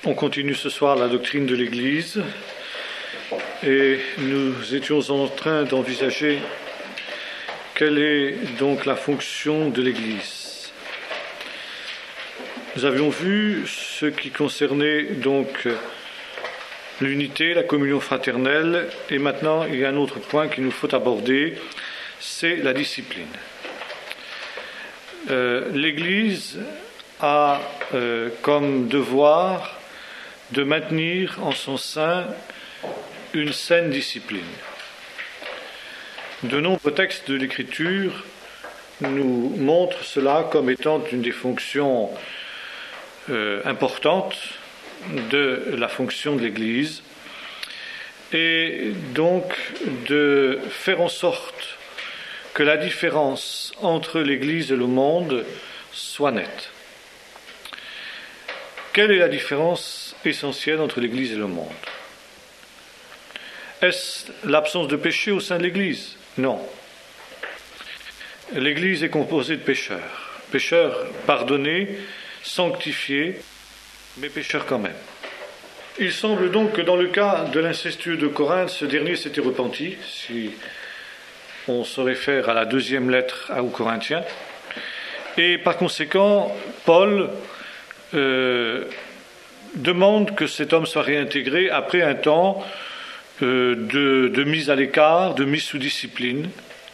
On continue ce soir la doctrine de l'Église et nous étions en train d'envisager quelle est donc la fonction de l'Église. Nous avions vu ce qui concernait donc l'unité, la communion fraternelle, et maintenant il y a un autre point qu'il nous faut aborder, c'est la discipline. L'Église a comme devoir de maintenir en son sein une saine discipline. De nombreux textes de l'Écriture nous montrent cela comme étant une des fonctions importantes de la fonction de l'Église, et donc de faire en sorte que la différence entre l'Église et le monde soit nette. Quelle est la différence essentielle entre l'Église et le monde? Est-ce l'absence de péché au sein de l'Église? Non. L'Église est composée de pécheurs. Pécheurs pardonnés, sanctifiés, mais pécheurs quand même. Il semble donc que dans le cas de l'incestueux de Corinthe, ce dernier s'était repenti, si on se réfère à la deuxième lettre aux Corinthiens. Et par conséquent, Paul demande que cet homme soit réintégré après un temps de mise à l'écart, de mise sous discipline,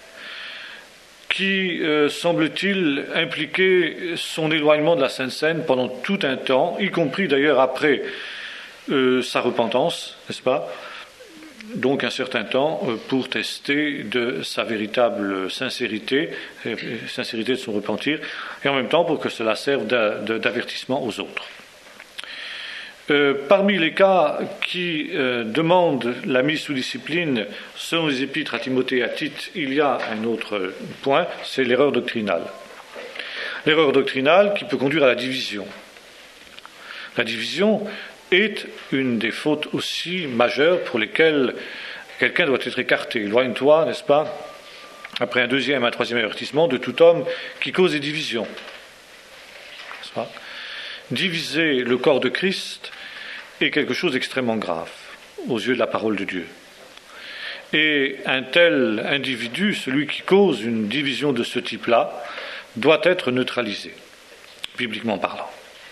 qui, semble-t-il, impliquait son éloignement de la Sainte Seine pendant tout un temps, y compris d'ailleurs après sa repentance, n'est-ce pas? Donc un certain temps pour tester de sa véritable sincérité de son repentir, et en même temps pour que cela serve d'avertissement aux autres. Parmi les cas qui demandent la mise sous discipline, selon les épîtres à Timothée et à Tite, il y a un autre point, c'est l'erreur doctrinale. L'erreur doctrinale qui peut conduire à la division. La division est une des fautes aussi majeures pour lesquelles quelqu'un doit être écarté. Éloigne-toi, n'est-ce pas, après un deuxième, un troisième avertissement, de tout homme qui cause des divisions. N'est-ce pas? Diviser le corps de Christ est quelque chose d'extrêmement grave aux yeux de la parole de Dieu. Et un tel individu, celui qui cause une division de ce type-là, doit être neutralisé, bibliquement parlant.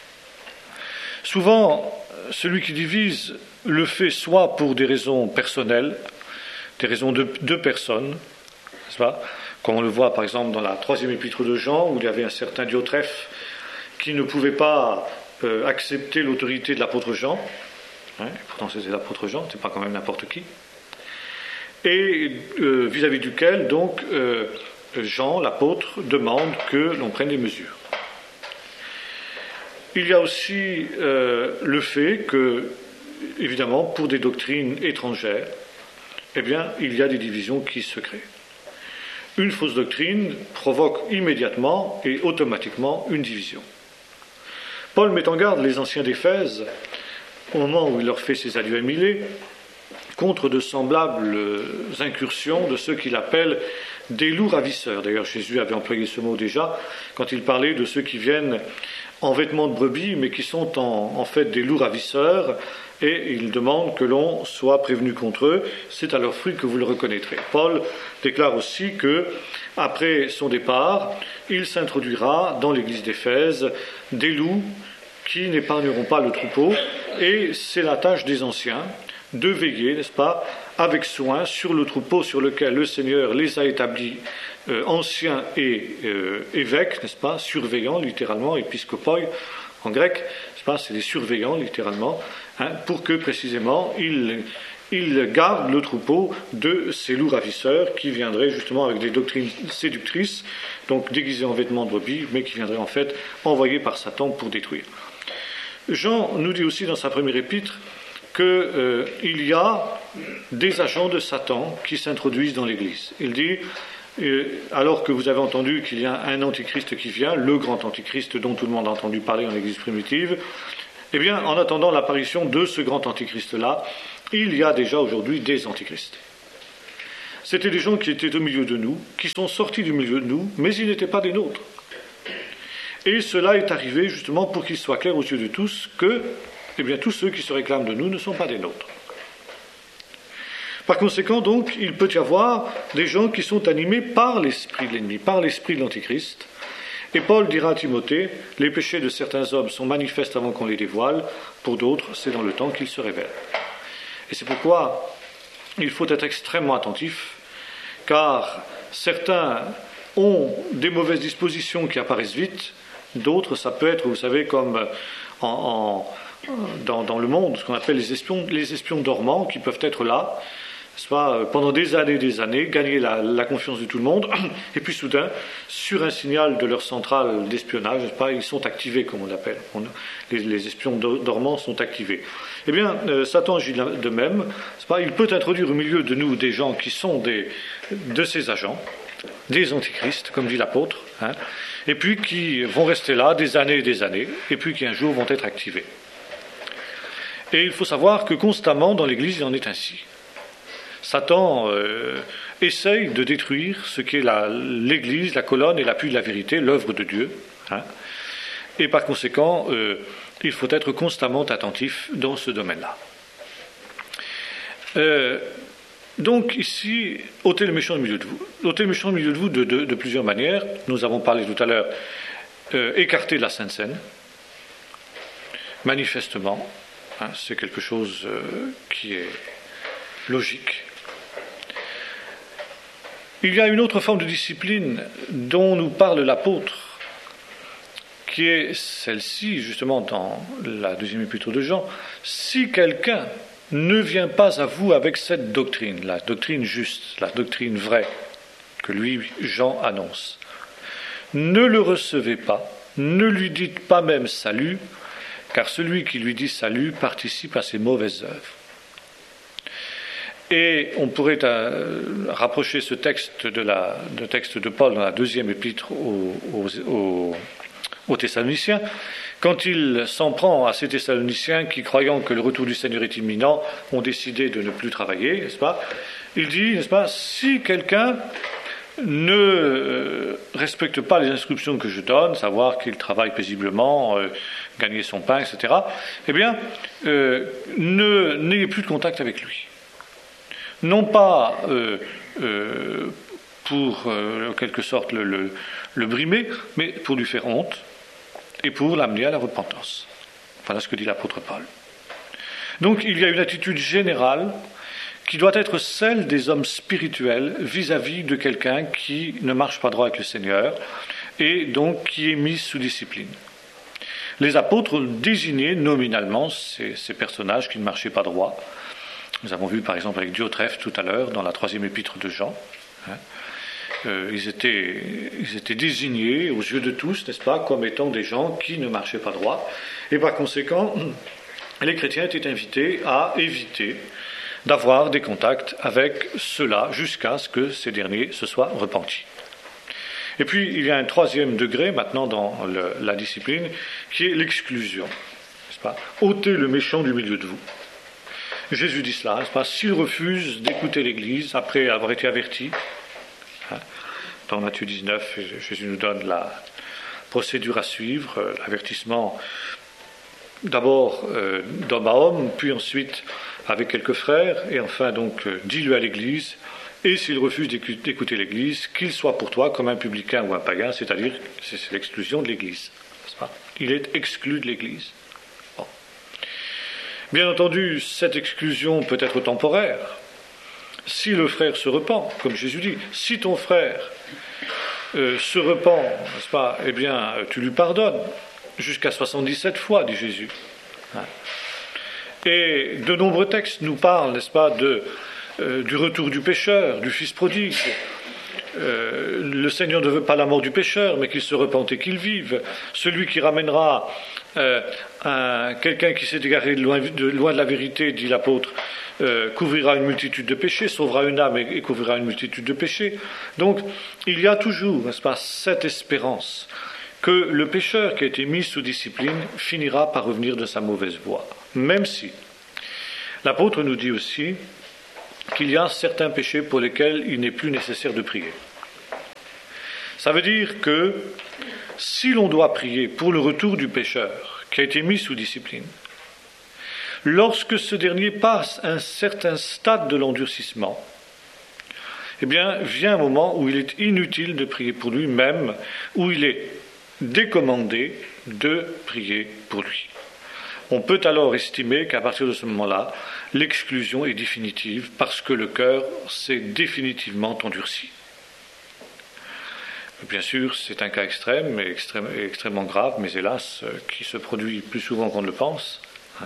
Souvent, celui qui divise le fait soit pour des raisons personnelles, des raisons de deux personnes, n'est-ce pas? Comme on le voit par exemple dans la troisième épître de Jean, où il y avait un certain Diotrephe qui ne pouvait pas accepter l'autorité de l'apôtre Jean, et pourtant c'était l'apôtre Jean, c'est pas quand même n'importe qui, et vis-à-vis duquel donc Jean, l'apôtre, demande que l'on prenne des mesures. Il y a aussi le fait que, évidemment, pour des doctrines étrangères, eh bien, il y a des divisions qui se créent. Une fausse doctrine provoque immédiatement et automatiquement une division. Paul met en garde les anciens d'Éphèse, au moment où il leur fait ses adieux à Milet, contre de semblables incursions de ceux qu'il appelle des loups ravisseurs. D'ailleurs, Jésus avait employé ce mot déjà, quand il parlait de ceux qui viennent en vêtements de brebis, mais qui sont en fait des loups ravisseurs, et il demande que l'on soit prévenu contre eux. C'est à leurs fruits que vous le reconnaîtrez. Paul déclare aussi que, après son départ, il s'introduira dans l'église d'Éphèse des loups qui n'épargneront pas le troupeau, et c'est la tâche des anciens de veiller, n'est-ce pas, avec soin sur le troupeau sur lequel le Seigneur les a établis anciens et évêques, n'est-ce pas, surveillants littéralement, épiscopoi en grec, n'est-ce pas, c'est des surveillants littéralement, pour que précisément ils gardent le troupeau de ces loups ravisseurs qui viendraient justement avec des doctrines séductrices, donc déguisés en vêtements de brebis, mais qui viendraient en fait envoyés par Satan pour détruire. Jean nous dit aussi dans sa première épître qu'il y a des agents de Satan qui s'introduisent dans l'Église. Il dit, alors que vous avez entendu qu'il y a un antichrist qui vient, le grand antichrist dont tout le monde a entendu parler dans l'Église primitive, eh bien, en attendant l'apparition de ce grand antichrist-là, il y a déjà aujourd'hui des antichrists. C'était des gens qui étaient au milieu de nous, qui sont sortis du milieu de nous, mais ils n'étaient pas des nôtres. Et cela est arrivé justement pour qu'il soit clair aux yeux de tous que eh bien tous ceux qui se réclament de nous ne sont pas des nôtres. Par conséquent, donc, il peut y avoir des gens qui sont animés par l'esprit de l'ennemi, par l'esprit de l'Antichrist. Et Paul dira à Timothée, les péchés de certains hommes sont manifestes avant qu'on les dévoile, pour d'autres, c'est dans le temps qu'ils se révèlent. Et c'est pourquoi il faut être extrêmement attentif, car certains ont des mauvaises dispositions qui apparaissent vite, d'autres, ça peut être, vous savez, comme dans le monde, ce qu'on appelle les espions dormants, qui peuvent être là, soit pendant des années, gagner la confiance de tout le monde, et puis soudain, sur un signal de leur centrale d'espionnage, ils sont activés, comme on appelle. Les espions dormants sont activés. Eh bien, Satan agit de même. Il peut introduire au milieu de nous des gens qui sont de ces agents, des antichrists, comme dit l'apôtre, et puis qui vont rester là des années, et puis qui un jour vont être activés. Et il faut savoir que constamment dans l'Église, il en est ainsi. Satan essaye de détruire ce qu'est l'Église, la colonne et l'appui de la vérité, l'œuvre de Dieu. Et par conséquent, il faut être constamment attentif dans ce domaine-là. Donc ici, ôtez le méchant du milieu de vous. Ôtez le méchant du milieu de vous de plusieurs manières. Nous avons parlé tout à l'heure, écarter de la Sainte Seine, manifestement. C'est quelque chose qui est logique. Il y a une autre forme de discipline dont nous parle l'apôtre, qui est celle-ci, justement, dans la deuxième épître de Jean. Si quelqu'un ne vient pas à vous avec cette doctrine, la doctrine juste, la doctrine vraie, que lui, Jean, annonce, ne le recevez pas, ne lui dites pas même salut, car celui qui lui dit salut participe à ses mauvaises œuvres. Et on pourrait rapprocher ce texte du texte de Paul dans la deuxième épître aux Thessaloniciens, quand il s'en prend à ces Thessaloniciens qui, croyant que le retour du Seigneur est imminent, ont décidé de ne plus travailler, n'est-ce pas ? Il dit, n'est-ce pas, si quelqu'un ne respecte pas les instructions que je donne, savoir qu'il travaille paisiblement, gagner son pain, etc., eh bien, n'ayez plus de contact avec lui. Non pas pour, en quelque sorte, le brimer, mais pour lui faire honte et pour l'amener à la repentance. Voilà ce que dit l'apôtre Paul. Donc, il y a une attitude générale qui doit être celle des hommes spirituels vis-à-vis de quelqu'un qui ne marche pas droit avec le Seigneur et donc qui est mis sous discipline. Les apôtres désignaient nominalement ces personnages qui ne marchaient pas droit. Nous avons vu par exemple avec Diotrephe tout à l'heure dans la troisième épître de Jean. Ils étaient désignés aux yeux de tous, n'est-ce pas, comme étant des gens qui ne marchaient pas droit. Et par conséquent, les chrétiens étaient invités à éviter d'avoir des contacts avec ceux-là jusqu'à ce que ces derniers se soient repentis. Et puis, il y a un troisième degré maintenant dans la discipline, qui est l'exclusion. N'est-ce pas ? Ôtez le méchant du milieu de vous. Jésus dit cela, n'est-ce pas ? S'il refuse d'écouter l'Église après avoir été averti, dans Matthieu 19, Jésus nous donne la procédure à suivre, l'avertissement d'abord d'homme à homme, puis ensuite avec quelques frères, et enfin donc dis-le à l'Église, et s'il refuse d'écouter l'Église, qu'il soit pour toi comme un publicain ou un païen, c'est-à-dire c'est l'exclusion de l'Église. N'est-ce pas ? Il est exclu de l'Église. Bon. Bien entendu, cette exclusion peut être temporaire. Si le frère se repent, comme Jésus dit, si ton frère se repent, n'est-ce pas, eh bien, tu lui pardonnes, jusqu'à 77 fois, dit Jésus. Et de nombreux textes nous parlent, n'est-ce pas, du retour du pécheur, du fils prodigue. Le Seigneur ne veut pas la mort du pécheur, mais qu'il se repente et qu'il vive. Celui qui ramènera quelqu'un qui s'est égaré loin de la vérité, dit l'apôtre, couvrira une multitude de péchés, sauvera une âme et couvrira une multitude de péchés. Donc, il y a toujours, n'est-ce pas, cette espérance que le pécheur qui a été mis sous discipline finira par revenir de sa mauvaise voie. Même si l'apôtre nous dit aussi qu'il y a certains péchés pour lesquels il n'est plus nécessaire de prier. Ça veut dire que si l'on doit prier pour le retour du pécheur qui a été mis sous discipline, lorsque ce dernier passe un certain stade de l'endurcissement, eh bien, vient un moment où il est inutile de prier pour lui, même où il est décommandé de prier pour lui. On peut alors estimer qu'à partir de ce moment-là, l'exclusion est définitive parce que le cœur s'est définitivement endurci. Bien sûr, c'est un cas extrême et extrêmement grave, mais hélas, qui se produit plus souvent qu'on ne le pense,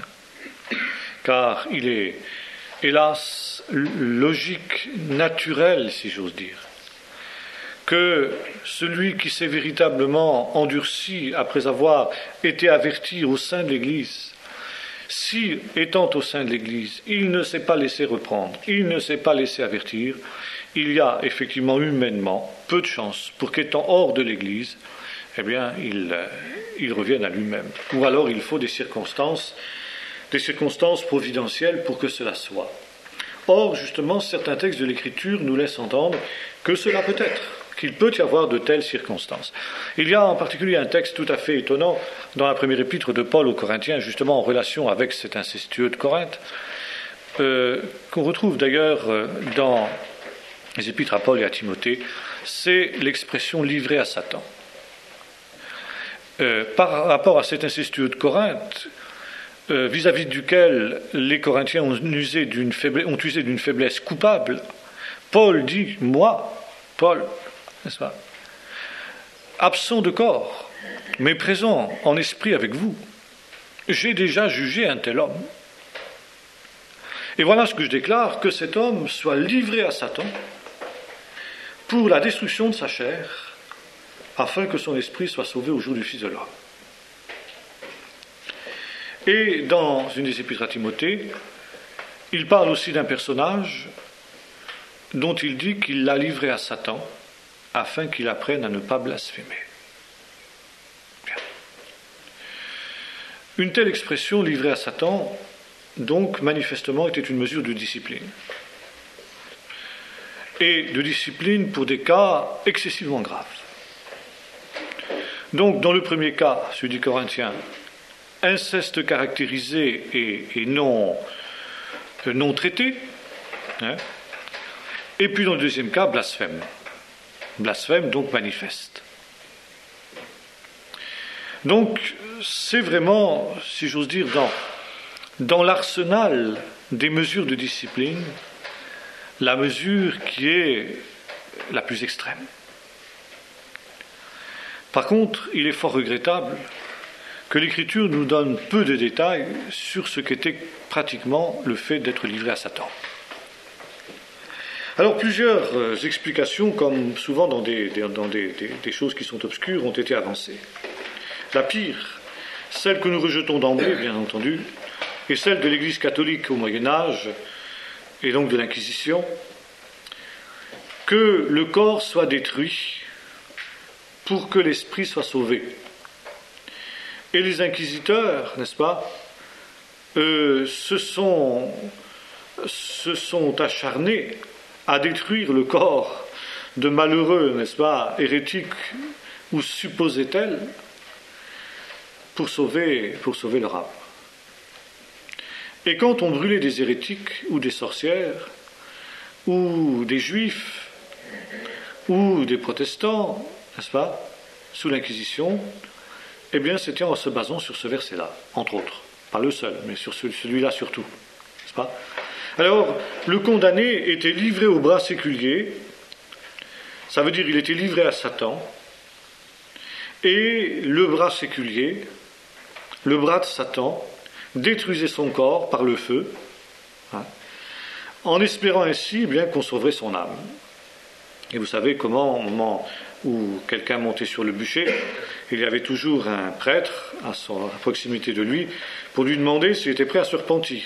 car il est, hélas, logique, naturel, si j'ose dire, que celui qui s'est véritablement endurci après avoir été averti au sein de l'Église, si, étant au sein de l'Église, il ne s'est pas laissé reprendre, il ne s'est pas laissé avertir, il y a effectivement humainement peu de chances pour qu'étant hors de l'Église, eh bien, il revienne à lui-même. Ou alors il faut des circonstances providentielles pour que cela soit. Or, justement, certains textes de l'Écriture nous laissent entendre que cela peut être, qu'il peut y avoir de telles circonstances. Il y a en particulier un texte tout à fait étonnant dans la première épître de Paul aux Corinthiens, justement en relation avec cet incestueux de Corinthe, qu'on retrouve d'ailleurs dans les épîtres à Paul et à Timothée, c'est l'expression « livrée à Satan ». Par rapport à cet incestueux de Corinthe, vis-à-vis duquel les Corinthiens ont usé d'une faiblesse coupable, Paul dit « moi, Paul, n'est-ce pas, absent de corps, mais présent en esprit avec vous, j'ai déjà jugé un tel homme. Et voilà ce que je déclare, que cet homme soit livré à Satan pour la destruction de sa chair, afin que son esprit soit sauvé au jour du Fils de l'homme. » Et dans une des épîtres à Timothée, il parle aussi d'un personnage dont il dit qu'il l'a livré à Satan, afin qu'il apprenne à ne pas blasphémer. Bien. Une telle expression, livrée à Satan, donc manifestement était une mesure de discipline. Et de discipline pour des cas excessivement graves. Donc, dans le premier cas, celui du Corinthien, inceste caractérisé et non traité, hein, et puis dans le deuxième cas, blasphème. Blasphème, donc manifeste. Donc, c'est vraiment, si j'ose dire, dans l'arsenal des mesures de discipline, la mesure qui est la plus extrême. Par contre, il est fort regrettable que l'Écriture nous donne peu de détails sur ce qu'était pratiquement le fait d'être livré à Satan. Alors, plusieurs explications, comme souvent dans des choses qui sont obscures, ont été avancées. La pire, celle que nous rejetons d'emblée, bien entendu, est celle de l'Église catholique au Moyen-Âge, et donc de l'Inquisition, que le corps soit détruit pour que l'esprit soit sauvé. Et les inquisiteurs, n'est-ce pas, se sont acharnés à détruire le corps de malheureux, n'est-ce pas, hérétiques ou supposés-elles, pour sauver leur âme. Et quand on brûlait des hérétiques ou des sorcières, ou des juifs, ou des protestants, n'est-ce pas, sous l'Inquisition, eh bien c'était en se basant sur ce verset-là, entre autres. Pas le seul, mais sur celui-là surtout, n'est-ce pas ? Alors, le condamné était livré au bras séculier, ça veut dire il était livré à Satan, et le bras séculier, le bras de Satan, détruisait son corps par le feu, hein, en espérant ainsi bien qu'on sauverait son âme. Et vous savez comment, au moment où quelqu'un montait sur le bûcher, il y avait toujours un prêtre à proximité de lui pour lui demander s'il était prêt à se repentir,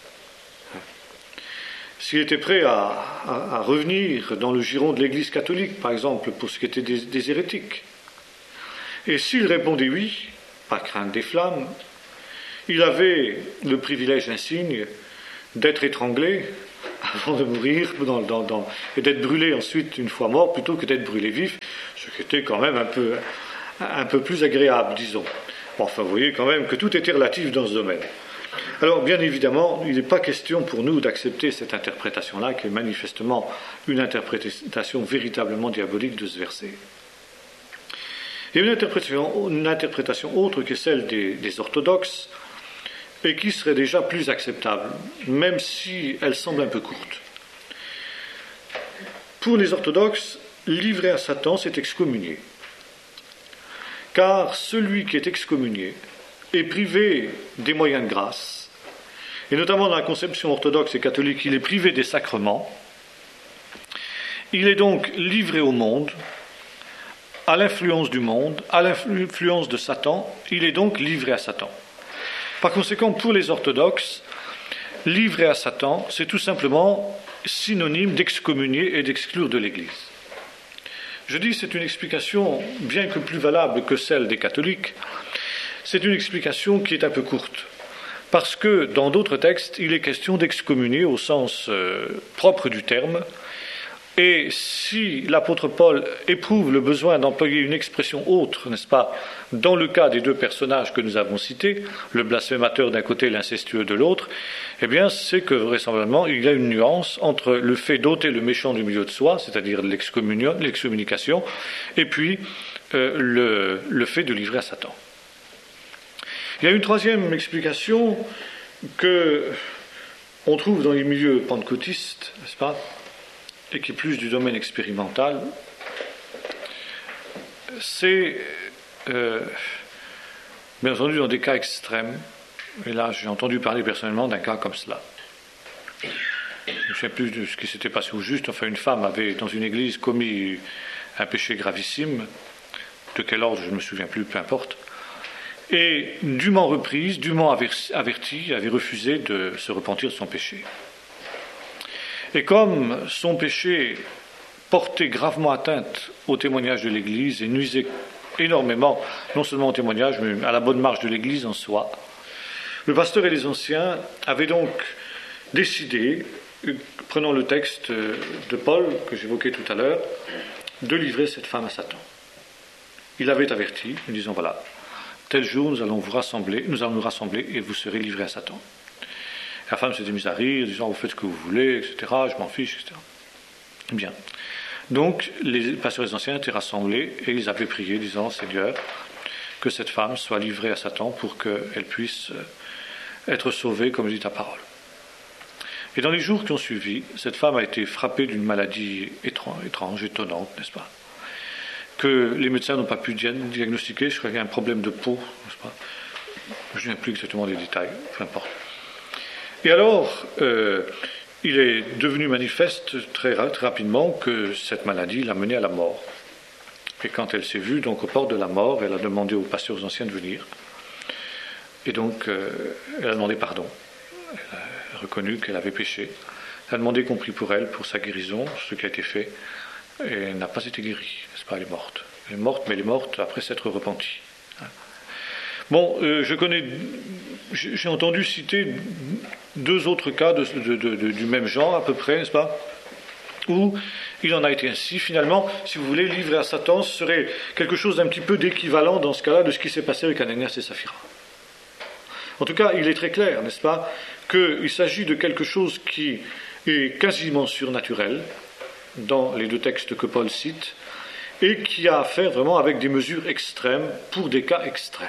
s'il était prêt à revenir dans le giron de l'Église catholique, par exemple, pour ce qui était des hérétiques. Et s'il répondait oui, pas crainte des flammes, il avait le privilège insigne d'être étranglé avant de mourir et d'être brûlé ensuite une fois mort plutôt que d'être brûlé vif, ce qui était quand même un peu plus agréable, disons. Bon, enfin, vous voyez quand même que tout était relatif dans ce domaine. Alors, bien évidemment, il n'est pas question pour nous d'accepter cette interprétation-là, qui est manifestement une interprétation véritablement diabolique de ce verset. Il y a une interprétation autre que celle des orthodoxes, et qui serait déjà plus acceptable, même si elle semble un peu courte. Pour les orthodoxes, livré à Satan, c'est excommunié. Car celui qui est excommunié est privé des moyens de grâce, et notamment dans la conception orthodoxe et catholique, il est privé des sacrements. Il est donc livré au monde, à l'influence du monde, à l'influence de Satan, il est donc livré à Satan. Par conséquent, pour les orthodoxes, livré à Satan, c'est tout simplement synonyme d'excommunier et d'exclure de l'Église. Je dis c'est une explication, bien que plus valable que celle des catholiques, c'est une explication qui est un peu courte. Parce que dans d'autres textes, il est question d'excommunier au sens propre du terme. Et si l'apôtre Paul éprouve le besoin d'employer une expression autre, n'est-ce pas, dans le cas des deux personnages que nous avons cités, le blasphémateur d'un côté et l'incestueux de l'autre, eh bien c'est que vraisemblablement il y a une nuance entre le fait d'ôter le méchant du milieu de soi, c'est-à-dire l'excommunication, et puis le fait de livrer à Satan. Il y a une troisième explication que on trouve dans les milieux pentecôtistes, n'est-ce pas, et qui est plus du domaine expérimental, c'est, bien entendu, dans des cas extrêmes, et là j'ai entendu parler personnellement d'un cas comme cela. Je ne sais plus de ce qui s'était passé au juste, enfin une femme avait, dans une église, commis un péché gravissime, de quel ordre je ne me souviens plus, peu importe, et dûment reprise, dûment avertie, avait refusé de se repentir de son péché. Et comme son péché portait gravement atteinte au témoignage de l'Église et nuisait énormément, non seulement au témoignage, mais à la bonne marche de l'Église en soi, le pasteur et les anciens avaient donc décidé, prenant le texte de Paul que j'évoquais tout à l'heure, de livrer cette femme à Satan. Il avait averti, en disant voilà, tel jour nous allons nous rassembler et vous serez livrés à Satan. La femme s'était mise à rire, disant vous faites ce que vous voulez, etc., je m'en fiche, etc. Bien. Donc, les pasteurs et les anciens étaient rassemblés et ils avaient prié, disant Seigneur, que cette femme soit livrée à Satan pour qu'elle puisse être sauvée, comme dit ta parole. Et dans les jours qui ont suivi, cette femme a été frappée d'une maladie étrange, étonnante, n'est-ce pas, que les médecins n'ont pas pu diagnostiquer. Je crois qu'il y a un problème de peau, n'est-ce pas. Je ne me souviens plus exactement des détails, peu importe. Et alors, il est devenu manifeste très rapidement que cette maladie l'a menée à la mort. Et quand elle s'est vue donc aux portes de la mort, elle a demandé aux pasteurs anciens de venir. Et donc, elle a demandé pardon. Elle a reconnu qu'elle avait péché. Elle a demandé qu'on prie pour elle, pour sa guérison, ce qui a été fait. Et elle n'a pas été guérie, n'est-ce pas, elle est morte. Elle est morte, mais elle est morte après s'être repentie. Bon, j'ai entendu citer deux autres cas du même genre, à peu près, n'est-ce pas, où il en a été ainsi. Finalement, si vous voulez, livré à Satan, ce serait quelque chose d'un petit peu d'équivalent dans ce cas-là de ce qui s'est passé avec Ananias et Saphira. En tout cas, il est très clair, n'est-ce pas, qu'il s'agit de quelque chose qui est quasiment surnaturel dans les deux textes que Paul cite et qui a à faire vraiment avec des mesures extrêmes pour des cas extrêmes.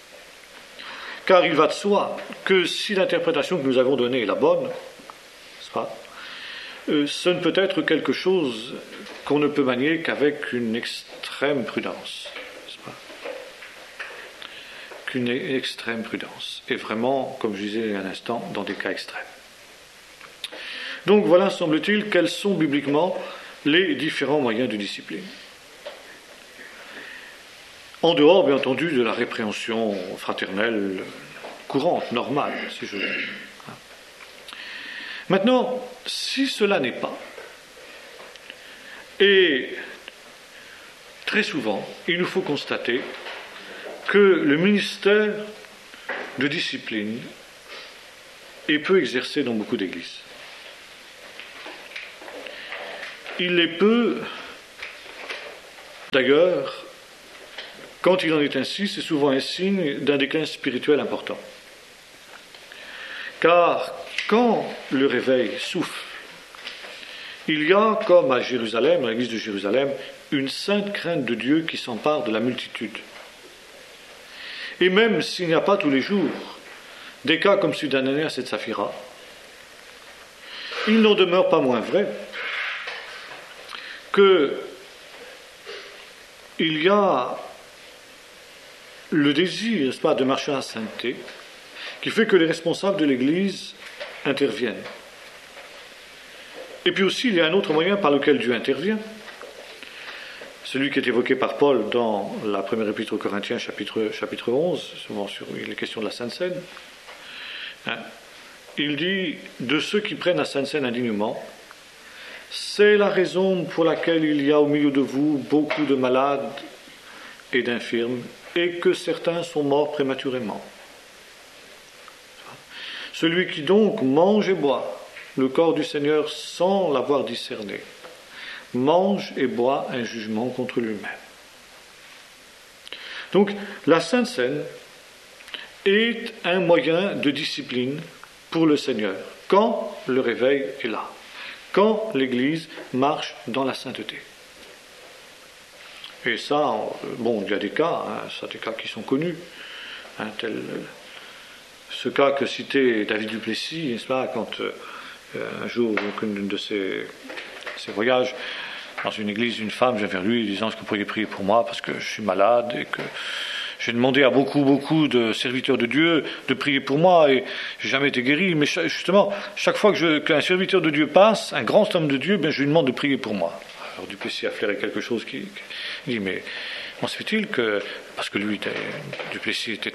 Car il va de soi que si l'interprétation que nous avons donnée est la bonne, n'est-ce pas, ce ne peut être quelque chose qu'on ne peut manier qu'avec une extrême prudence, n'est-ce pas, qu'une extrême prudence, et vraiment, comme je disais à l'instant, dans des cas extrêmes. Donc voilà, semble-t-il, quels sont bibliquement les différents moyens de discipline. En dehors, bien entendu, de la répréhension fraternelle courante, normale, si je veux dire. Maintenant, si cela n'est pas, et très souvent, il nous faut constater que le ministère de discipline est peu exercé dans beaucoup d'églises. Il est peu, d'ailleurs, quand il en est ainsi, c'est souvent un signe d'un déclin spirituel important. Car quand le réveil souffle, il y a, comme à Jérusalem, à l'église de Jérusalem, une sainte crainte de Dieu qui s'empare de la multitude. Et même s'il n'y a pas tous les jours des cas comme celui d'Ananias et de Saphira, il n'en demeure pas moins vrai qu'il y a le désir, n'est-ce pas, de marcher à la sainteté, qui fait que les responsables de l'Église interviennent. Et puis aussi, il y a un autre moyen par lequel Dieu intervient, celui qui est évoqué par Paul dans la première épître aux Corinthiens, chapitre 11, souvent sur les questions de la Sainte Seine. Il dit, de ceux qui prennent la Sainte Seine indignement, c'est la raison pour laquelle il y a au milieu de vous beaucoup de malades et d'infirmes, et que certains sont morts prématurément. Celui qui donc mange et boit le corps du Seigneur sans l'avoir discerné, mange et boit un jugement contre lui-même. Donc, la Sainte Seine est un moyen de discipline pour le Seigneur, quand le réveil est là, quand l'Église marche dans la sainteté. Et ça, bon, il y a des cas, ça, des cas qui sont connus, tel ce cas que citait David Duplessis, n'est-ce pas, quand un jour, aucun de ses voyages, dans une église, une femme vient vers lui disant: est-ce que vous pourriez prier pour moi parce que je suis malade et que j'ai demandé à beaucoup de serviteurs de Dieu de prier pour moi et j'ai jamais été guéri. Mais justement, chaque fois qu'un serviteur de Dieu passe, un grand homme de Dieu, je lui demande de prier pour moi. Alors Duplessis a flairé quelque chose qui dit: mais comment se fait-il que, parce que lui, Duplessis était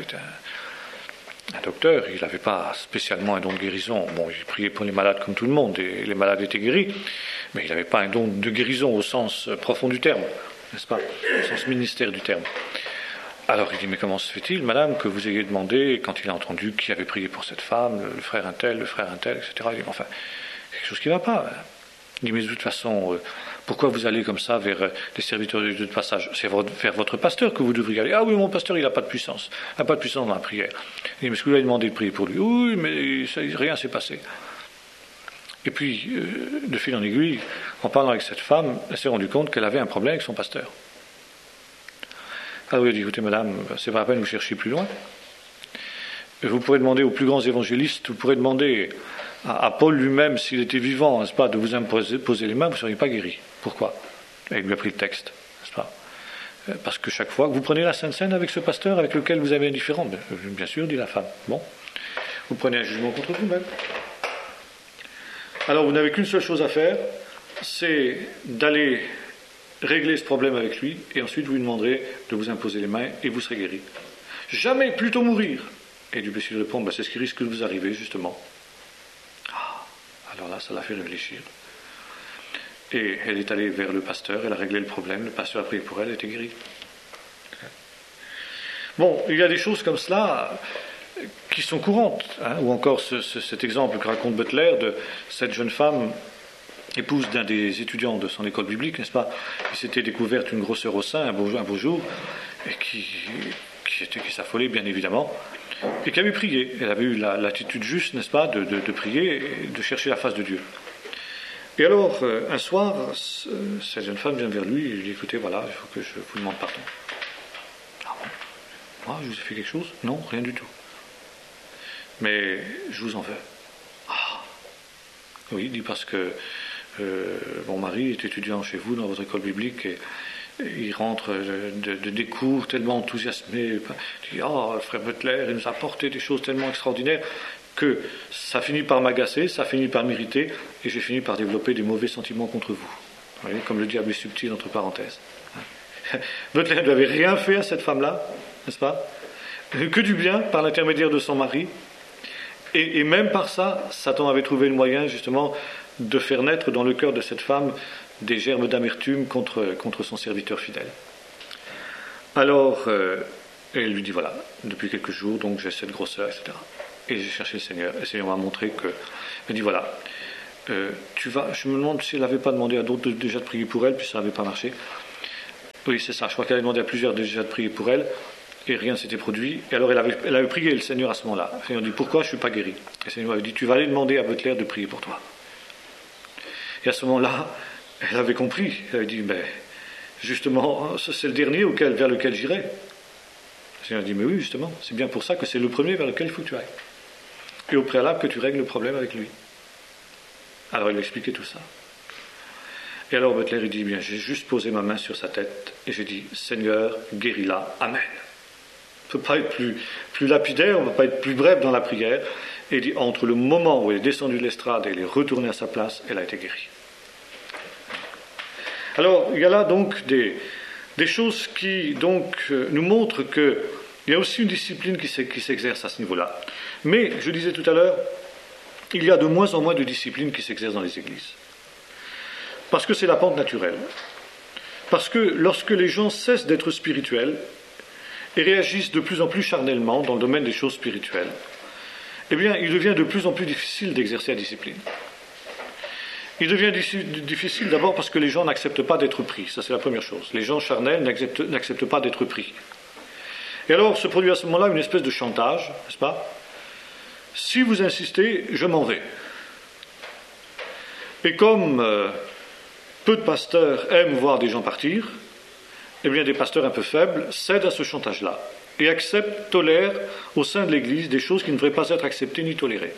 un docteur, il n'avait pas spécialement un don de guérison. Bon, il priait pour les malades comme tout le monde, et les malades étaient guéris, mais il n'avait pas un don de guérison au sens profond du terme, n'est-ce pas, au sens ministère du terme. Alors il dit: mais comment se fait-il, madame, que vous ayez demandé, quand il a entendu qui avait prié pour cette femme, le frère un tel, etc. Il dit: enfin, quelque chose qui ne va pas. Il dit: mais de toute façon, pourquoi vous allez comme ça vers les serviteurs de Dieu de passage? C'est vers votre pasteur que vous devriez aller. Ah oui, mon pasteur, il n'a pas de puissance. Il n'a pas de puissance dans la prière. Il dit: mais est-ce que vous lui avez demandé de prier pour lui? Oui, mais rien ne s'est passé. Et puis, de fil en aiguille, en parlant avec cette femme, elle s'est rendue compte qu'elle avait un problème avec son pasteur. Alors il a dit: écoutez, madame, c'est pas la peine que vous cherchiez plus loin. Vous pourrez demander aux plus grands évangélistes, vous pourrez demander à Paul lui-même, s'il était vivant, n'est-ce pas, de vous imposer les mains, vous ne seriez pas guéri. Pourquoi? Et il lui a pris le texte, n'est-ce pas? Parce que chaque fois que vous prenez la Sainte Seine avec ce pasteur avec lequel vous avez un différend, bien sûr, dit la femme, bon, vous prenez un jugement contre vous-même. Alors vous n'avez qu'une seule chose à faire, c'est d'aller régler ce problème avec lui, et ensuite vous lui demanderez de vous imposer les mains, et vous serez guéri. Jamais, plutôt mourir. Et Duplessis lui répond: c'est ce qui risque de vous arriver, justement. Alors là, ça l'a fait réfléchir. Et elle est allée vers le pasteur, elle a réglé le problème, le pasteur a prié pour elle, elle était guérie. Bon, il y a des choses comme cela qui sont courantes, ou encore cet exemple que raconte Butler de cette jeune femme, épouse d'un des étudiants de son école biblique, n'est-ce pas, qui s'était découverte une grosseur au sein un beau jour, et qui s'affolait bien évidemment, et qui avait prié. Elle avait eu l'attitude juste, n'est-ce pas, de prier et de chercher la face de Dieu. Et alors, un soir, cette jeune femme vient vers lui et lui dit: écoutez, voilà, il faut que je vous demande pardon. Ah bon? Moi, je vous ai fait quelque chose? Non, rien du tout. Mais je vous en veux. Ah oui, il dit: parce que mon mari est étudiant chez vous dans votre école biblique et il rentre des cours tellement enthousiasmé. Il dit: oh, frère Butler, il nous a apporté des choses tellement extraordinaires que ça finit par m'agacer, ça finit par m'irriter, et j'ai fini par développer des mauvais sentiments contre vous. Vous voyez, comme le diable est subtil, entre parenthèses. Butler n'avait rien fait à cette femme-là, n'est-ce pas? Que du bien par l'intermédiaire de son mari. Et même par ça, Satan avait trouvé le moyen, justement, de faire naître dans le cœur de cette femme des germes d'amertume contre son serviteur fidèle. Alors, elle lui dit: voilà, depuis quelques jours, donc j'ai cette grosseur, etc. Et j'ai cherché le Seigneur. Et le Seigneur m'a montré que... Elle dit: voilà, je me demande si elle n'avait pas demandé à d'autres déjà de prier pour elle, puis ça n'avait pas marché. Oui, c'est ça, je crois qu'elle a demandé à plusieurs déjà de prier pour elle. et rien ne s'était produit. Et alors elle avait prié le Seigneur à ce moment-là. Le Seigneur dit, pourquoi je ne suis pas guéri? Et le Seigneur avait dit, tu vas aller demander à Butler de prier pour toi. Et à ce moment-là, elle avait compris. Elle avait dit, mais justement, c'est le dernier vers lequel j'irai. Le Seigneur dit, mais oui, justement, c'est bien pour ça que c'est le premier vers lequel il faut que tu ailles. Et au préalable que tu règles le problème avec lui. Alors il lui a expliqué tout ça. Et alors Butler, il dit, bien, j'ai juste posé ma main sur sa tête et j'ai dit, Seigneur, guéris-la, Amen. On ne peut pas être plus lapidaire, on ne peut pas être plus bref dans la prière. Et il dit, entre le moment où elle est descendue de l'estrade et elle est retournée à sa place, elle a été guérie. Alors, il y a là donc des choses qui donc nous montrent qu'il y a aussi une discipline qui s'exerce à ce niveau-là. Mais, je disais tout à l'heure, il y a de moins en moins de disciplines qui s'exercent dans les églises. Parce que c'est la pente naturelle. Parce que lorsque les gens cessent d'être spirituels et réagissent de plus en plus charnellement dans le domaine des choses spirituelles, eh bien, il devient de plus en plus difficile d'exercer la discipline. Il devient difficile d'abord parce que les gens n'acceptent pas d'être pris. Ça, c'est la première chose. Les gens charnels n'acceptent pas d'être pris. Et alors se produit à ce moment-là une espèce de chantage, n'est-ce pas? Si vous insistez, je m'en vais. Et comme peu de pasteurs aiment voir des gens partir, eh bien des pasteurs un peu faibles cèdent à ce chantage-là et acceptent, tolèrent au sein de l'Église des choses qui ne devraient pas être acceptées ni tolérées.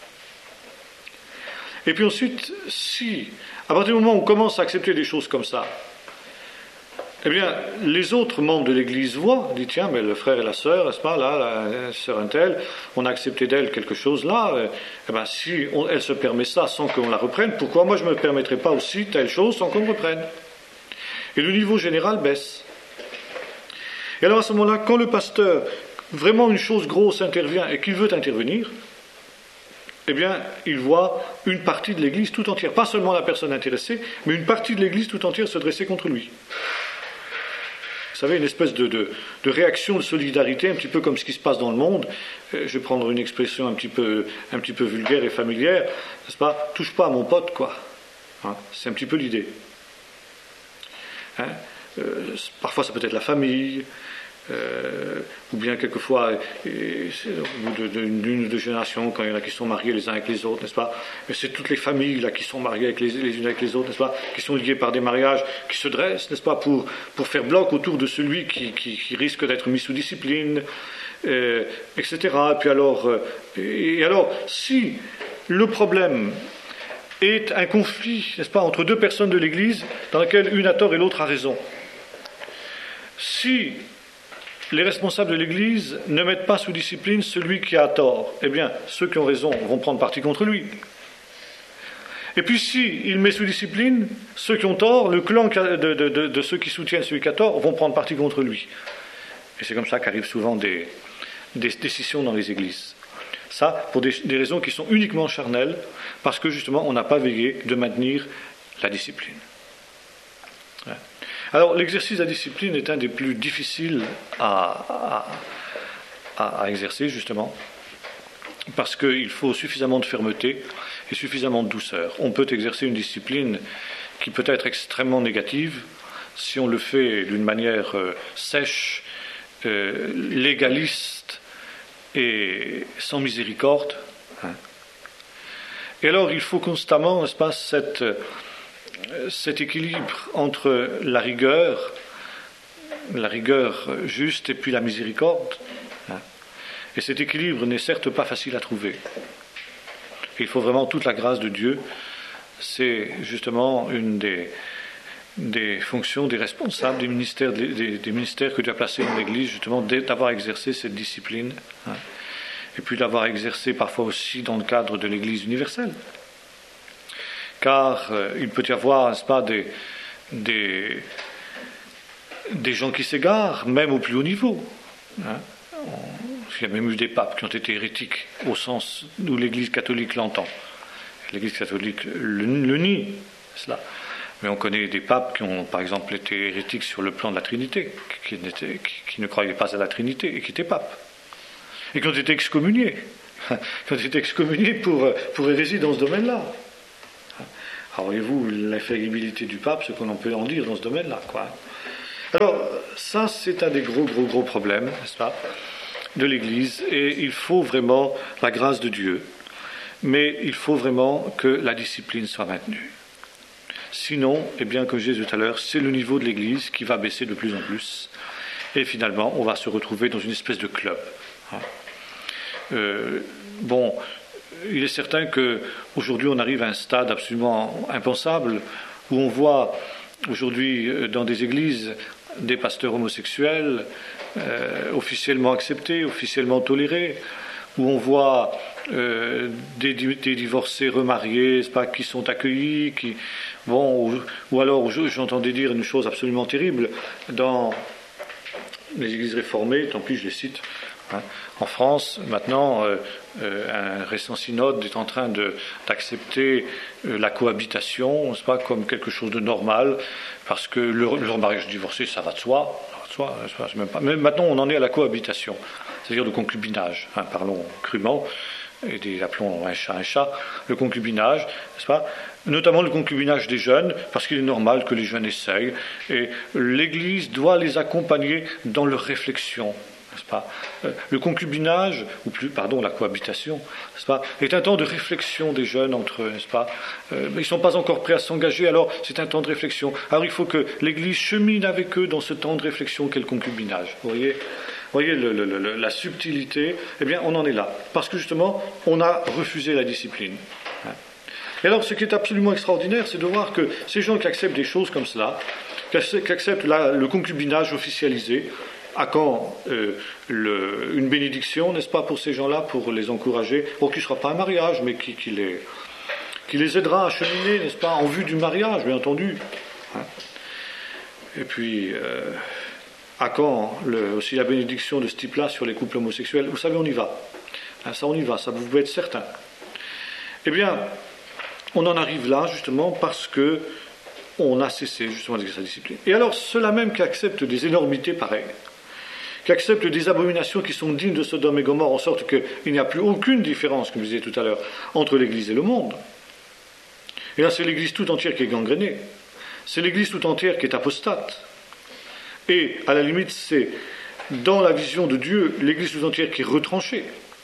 Et puis ensuite, si, à partir du moment où on commence à accepter des choses comme ça, eh bien, les autres membres de l'Église voient, disent, tiens, mais le frère et la sœur, n'est-ce pas, là, la sœur un telle, on a accepté d'elle quelque chose là, eh bien, si elle se permet ça sans qu'on la reprenne, pourquoi moi je ne me permettrais pas aussi telle chose sans qu'on me reprenne? Et le niveau général baisse. Et alors à ce moment-là, quand le pasteur, vraiment une chose grosse intervient et qu'il veut intervenir, eh bien, il voit une partie de l'Église tout entière, pas seulement la personne intéressée, mais une partie de l'Église tout entière se dresser contre lui. Vous savez, une espèce de réaction de solidarité, un petit peu comme ce qui se passe dans le monde. Je vais prendre une expression un petit peu vulgaire et familière, n'est-ce pas? Touche pas à mon pote, quoi. Hein, c'est un petit peu l'idée. Hein, parfois, ça peut être la famille. Ou bien quelquefois au bout d'une ou deux générations, quand il y en a qui sont mariés les uns avec les autres, n'est-ce pas? Mais c'est toutes les familles là qui sont mariées les unes avec les autres, n'est-ce pas? Qui sont liées par des mariages, qui se dressent, n'est-ce pas, pour faire bloc autour de celui qui risque d'être mis sous discipline, etc. Et alors, si le problème est un conflit, n'est-ce pas, entre deux personnes de l'Église, dans laquelle une a tort et l'autre a raison, si les responsables de l'Église ne mettent pas sous discipline celui qui a tort, eh bien, ceux qui ont raison vont prendre parti contre lui. Et puis, s'il met sous discipline ceux qui ont tort, le clan de ceux qui soutiennent celui qui a tort vont prendre parti contre lui. Et c'est comme ça qu'arrivent souvent des décisions dans les églises. Ça, pour des raisons qui sont uniquement charnelles, parce que justement, on n'a pas veillé de maintenir la discipline. Ouais. Alors, l'exercice de la discipline est un des plus difficiles à exercer, justement, parce qu'il faut suffisamment de fermeté et suffisamment de douceur. On peut exercer une discipline qui peut être extrêmement négative si on le fait d'une manière sèche, légaliste et sans miséricorde. Hein. Et alors, il faut constamment, n'est-ce pas, cet équilibre entre la rigueur juste et puis la miséricorde. Hein. Et cet équilibre n'est certes pas facile à trouver. Et il faut vraiment toute la grâce de Dieu. C'est justement une des fonctions des responsables des ministères que Dieu a placés dans l'Église, justement, d'avoir exercé cette discipline. Hein. Et puis d'avoir exercé parfois aussi dans le cadre de l'Église universelle. Car il peut y avoir, n'est-ce pas, des gens qui s'égarent, même au plus haut niveau. Hein. Il y a même eu des papes qui ont été hérétiques, au sens où l'Église catholique l'entend. L'Église catholique le nie, cela. Mais on connaît des papes qui ont, par exemple, été hérétiques sur le plan de la Trinité, qui ne croyaient pas à la Trinité et qui étaient papes. Et qui ont été excommuniés. Qui ont été excommuniés pour hérésie dans ce domaine-là. Alors voyez-vous, l'infaillibilité du pape, ce qu'on peut en dire dans ce domaine-là, quoi. Alors, ça, c'est un des gros problèmes, n'est-ce pas, de l'Église, et il faut vraiment la grâce de Dieu, mais il faut vraiment que la discipline soit maintenue. Sinon, eh bien, comme je disais tout à l'heure, c'est le niveau de l'Église qui va baisser de plus en plus, et finalement, on va se retrouver dans une espèce de club. Bon, il est certain qu'aujourd'hui, on arrive à un stade absolument impensable, où on voit aujourd'hui dans des églises des pasteurs homosexuels officiellement acceptés, officiellement tolérés, où on voit des divorcés remariés, c'est pas, qui sont accueillis, ou alors j'entendais dire une chose absolument terrible dans les églises réformées, tant pis je les cite. En France, maintenant, un récent synode est en train d'accepter la cohabitation, c'est pas, comme quelque chose de normal, parce que leur mariage divorcé, ça va de soi, c'est même pas. Mais maintenant, on en est à la cohabitation, c'est-à-dire le concubinage, parlons crûment, et appelons un chat, le concubinage, n'est-ce pas, notamment le concubinage des jeunes, parce qu'il est normal que les jeunes essayent, et l'Église doit les accompagner dans leur réflexion. Pas le concubinage, la cohabitation, n'est-ce pas, est un temps de réflexion des jeunes entre eux, n'est-ce pas, ils ne sont pas encore prêts à s'engager, alors c'est un temps de réflexion. Alors il faut que l'Église chemine avec eux dans ce temps de réflexion qu'est le concubinage. Vous voyez la subtilité, eh bien on en est là, parce que justement on a refusé la discipline. Et alors ce qui est absolument extraordinaire, c'est de voir que ces gens qui acceptent des choses comme cela, qui acceptent le concubinage officialisé, à quand une bénédiction, n'est-ce pas, pour ces gens-là, pour les encourager, qui ne sera pas un mariage, mais qui les aidera à cheminer, n'est-ce pas, en vue du mariage, bien entendu. Et puis, à quand aussi la bénédiction de ce type-là sur les couples homosexuels? Vous savez, on y va. Ça, on y va, ça vous pouvez être certain. Eh bien, on en arrive là, justement, parce que on a cessé, justement, de sa discipline. Et alors, ceux-là même qui acceptent des énormités pareilles, qui acceptent des abominations qui sont dignes de Sodome et Gomorrhe, en sorte qu'il n'y a plus aucune différence, comme je disais tout à l'heure, entre l'Église et le monde. Et là, c'est l'Église tout entière qui est gangrénée. C'est l'Église tout entière qui est apostate. Et, à la limite, c'est, dans la vision de Dieu, l'Église tout entière qui est retranchée.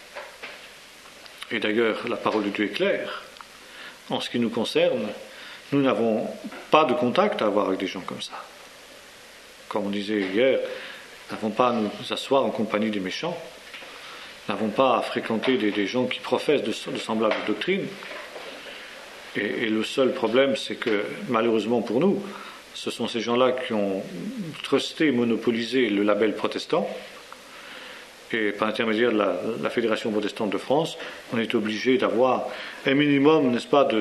Et d'ailleurs, la parole de Dieu est claire. En ce qui nous concerne, nous n'avons pas de contact à avoir avec des gens comme ça. Comme on disait hier, nous n'avons pas à nous asseoir en compagnie des méchants. Nous n'avons pas à fréquenter des gens qui professent de semblables doctrines. Et le seul problème, c'est que, malheureusement pour nous, ce sont ces gens-là qui ont trusté, monopolisé le label protestant. Et par l'intermédiaire de la Fédération protestante de France, on est obligé d'avoir un minimum, n'est-ce pas,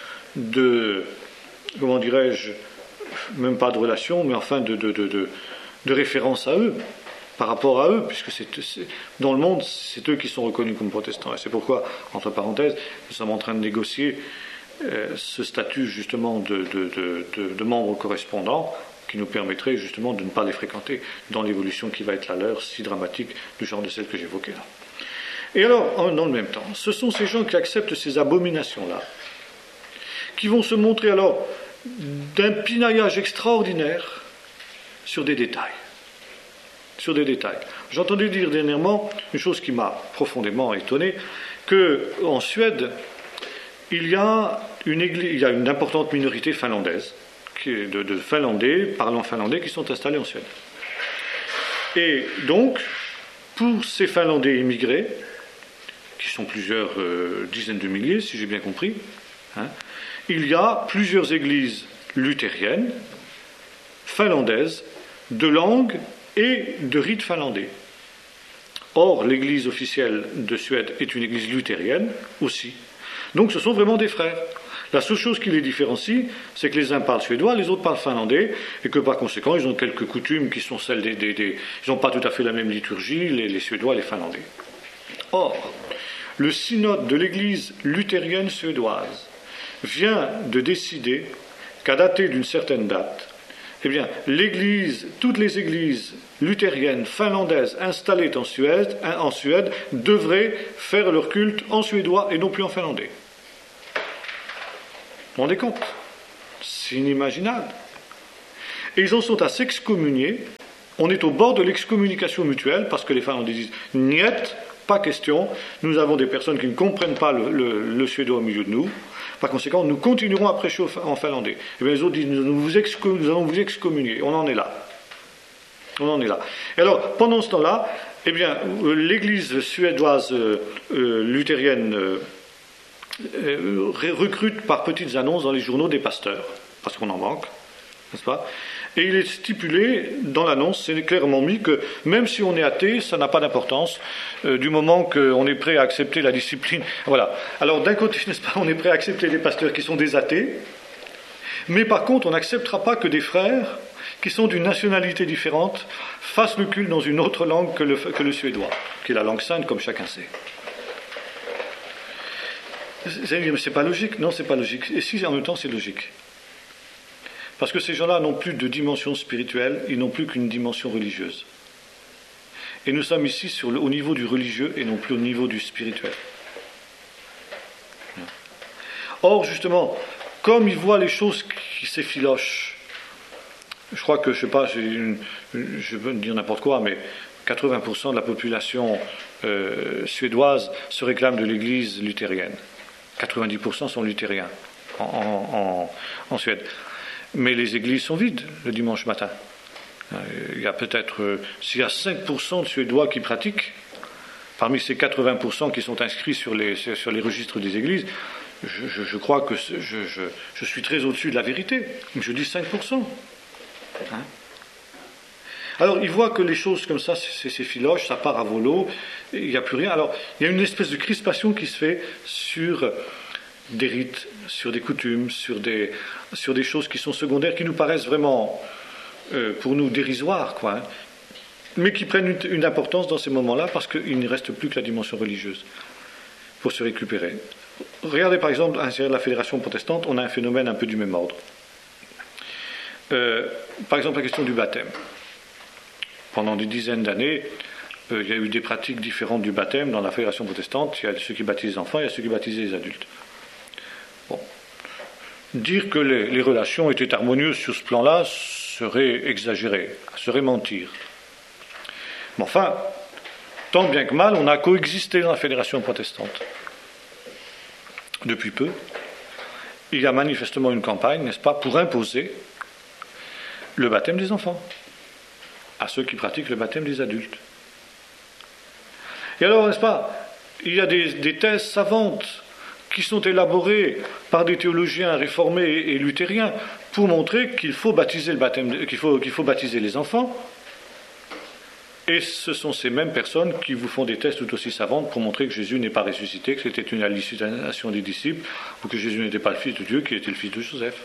de comment dirais-je, même pas de relation, mais enfin de référence à eux, par rapport à eux, puisque dans le monde, c'est eux qui sont reconnus comme protestants. Et c'est pourquoi, entre parenthèses, nous sommes en train de négocier ce statut justement de membres correspondants qui nous permettrait justement de ne pas les fréquenter dans l'évolution qui va être la leur, si dramatique, du genre de celle que j'évoquais là. Et alors, dans le même temps, ce sont ces gens qui acceptent ces abominations-là, qui vont se montrer alors d'un pinaillage extraordinaire sur des détails. Sur des détails. J'entendais dire dernièrement une chose qui m'a profondément étonné, qu'en Suède, il y a une importante minorité finlandaise, de Finlandais, parlant finlandais, qui sont installés en Suède. Et donc, pour ces Finlandais immigrés, qui sont plusieurs dizaines de milliers, si j'ai bien compris, il y a plusieurs églises luthériennes, finlandaises, de langue et de rite finlandais. Or, l'église officielle de Suède est une église luthérienne aussi. Donc, ce sont vraiment des frères. La seule chose qui les différencie, c'est que les uns parlent suédois, les autres parlent finlandais, et que par conséquent, ils ont quelques coutumes qui sont celles ils n'ont pas tout à fait la même liturgie, les Suédois et les Finlandais. Or, le synode de l'église luthérienne suédoise vient de décider qu'à dater d'une certaine date, eh bien, toutes les églises luthériennes finlandaises installées en Suède devraient faire leur culte en suédois et non plus en finlandais. Vous vous rendez compte? C'est inimaginable. Et ils en sont à s'excommunier. On est au bord de l'excommunication mutuelle parce que les Finlandais disent « Niet, pas question, nous avons des personnes qui ne comprennent pas le suédois au milieu de nous. Par conséquent, nous continuerons à prêcher en finlandais. » Et bien les autres disent « Nous allons vous excommunier. » On en est là. On en est là. Et alors, pendant ce temps-là, eh bien, l'église suédoise luthérienne recrute par petites annonces dans les journaux des pasteurs, parce qu'on en manque, n'est-ce pas ? Et il est stipulé dans l'annonce, c'est clairement mis que même si on est athée, ça n'a pas d'importance, du moment qu'on est prêt à accepter la discipline. Voilà. Alors d'un côté, n'est-ce pas, on est prêt à accepter des pasteurs qui sont des athées, mais par contre, on n'acceptera pas que des frères qui sont d'une nationalité différente fassent le culte dans une autre langue que le suédois, qui est la langue sainte, comme chacun sait. Vous allez me dire, mais c'est pas logique. Non, c'est pas logique. Et si en même temps, c'est logique. Parce que ces gens-là n'ont plus de dimension spirituelle, ils n'ont plus qu'une dimension religieuse. Et nous sommes ici au niveau du religieux et non plus au niveau du spirituel. Or, justement, comme ils voient les choses qui s'effilochent, je crois que, je sais pas, je veux dire n'importe quoi, mais 80% de la population suédoise se réclame de l'église luthérienne. 90% sont luthériens en Suède. Mais les églises sont vides le dimanche matin. Il y a peut-être, s'il y a 5% de Suédois qui pratiquent, parmi ces 80% qui sont inscrits sur les registres des églises, je crois que je suis très au-dessus de la vérité. Je dis 5%. Hein? Alors, ils voient que les choses comme ça s'effilochent, ça part à volo, il n'y a plus rien. Alors, il y a une espèce de crispation qui se fait sur des rites, sur des coutumes, sur des choses qui sont secondaires, qui nous paraissent vraiment, pour nous, dérisoires, quoi, hein, mais qui prennent une importance dans ces moments-là parce qu'il ne reste plus que la dimension religieuse pour se récupérer. Regardez par exemple, à l'intérieur de la Fédération protestante, on a un phénomène un peu du même ordre. Par exemple, la question du baptême. Pendant des dizaines d'années, il y a eu des pratiques différentes du baptême dans la Fédération protestante. Il y a ceux qui baptisent les enfants, il y a ceux qui baptisent les adultes. Bon. Dire que les relations étaient harmonieuses sur ce plan-là serait exagéré, serait mentir. Mais enfin, tant bien que mal, on a coexisté dans la Fédération protestante. Depuis peu, il y a manifestement une campagne, n'est-ce pas, pour imposer le baptême des enfants à ceux qui pratiquent le baptême des adultes. Et alors, n'est-ce pas, il y a des thèses savantes qui sont élaborées par des théologiens réformés et luthériens pour montrer qu'il faut baptiser qu'il faut baptiser les enfants. Et ce sont ces mêmes personnes qui vous font des thèses tout aussi savantes pour montrer que Jésus n'est pas ressuscité, que c'était une hallucination des disciples, ou que Jésus n'était pas le fils de Dieu, qu'il était le fils de Joseph.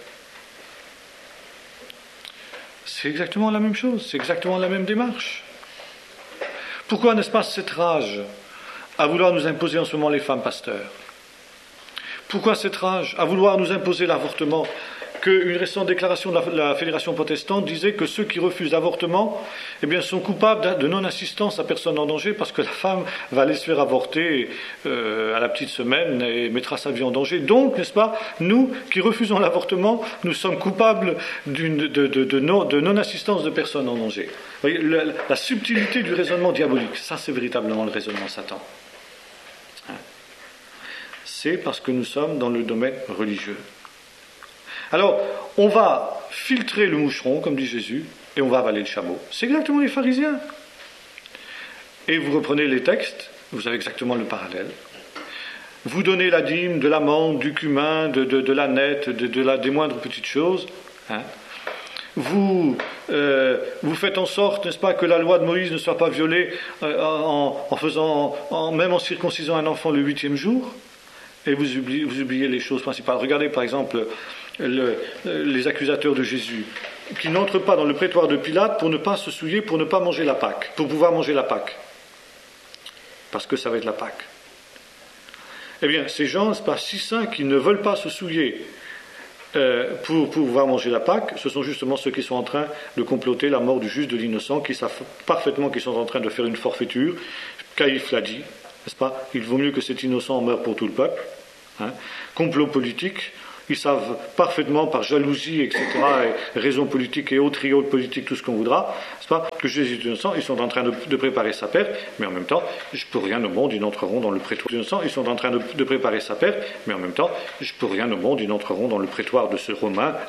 C'est exactement la même chose, c'est exactement la même démarche. Pourquoi, n'est-ce pas, cette rage à vouloir nous imposer en ce moment les femmes pasteurs? Pourquoi cette rage à vouloir nous imposer l'avortement? Qu'une récente déclaration de la Fédération protestante disait que ceux qui refusent l'avortement, eh bien, sont coupables de non-assistance à personne en danger parce que la femme va aller se faire avorter à la petite semaine et mettra sa vie en danger. Donc, n'est-ce pas, nous qui refusons l'avortement, nous sommes coupables de non-assistance de personnes en danger. Vous voyez, la subtilité du raisonnement diabolique, ça c'est véritablement le raisonnement Satan. C'est parce que nous sommes dans le domaine religieux. Alors, on va filtrer le moucheron, comme dit Jésus, et on va avaler le chameau. C'est exactement les pharisiens. Et vous reprenez les textes, vous avez exactement le parallèle. Vous donnez la dîme de l'amande, du cumin, de la nette, des moindres petites choses. Hein. Vous faites en sorte, n'est-ce pas, que la loi de Moïse ne soit pas violée même en circoncisant un enfant le 8e jour. Et vous oubliez les choses principales. Regardez par exemple les accusateurs de Jésus, qui n'entrent pas dans le prétoire de Pilate pour ne pas se souiller, pour ne pas manger la Pâque, pour pouvoir manger la Pâque. Parce que ça va être la Pâque. Eh bien, ces gens, c'est pas si saints qui ne veulent pas se souiller pour pouvoir manger la Pâque, ce sont justement ceux qui sont en train de comploter la mort du juste, de l'innocent, qui savent parfaitement qu'ils sont en train de faire une forfaiture. Caïphe l'a dit, n'est-ce pas? Il vaut mieux que cet innocent meure pour tout le peuple. Hein. Complot politique. ils savent parfaitement, par jalousie, etc., et raisons politiques et autres trioles politiques, tout ce qu'on voudra, n'est-ce pas, que chez les étudiants innocents, ils sont en train de préparer sa perte, mais en même temps, pour rien au monde, ils n'entreront dans le prétoire. Ils sont en train de préparer sa perte, mais en même temps, pour rien au monde, ils n'entreront dans le prétoire de ce Romain